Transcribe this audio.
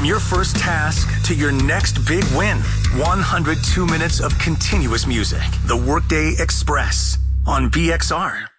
From your first task to your next big win, 102 minutes of continuous music. The Workday Express on BXR.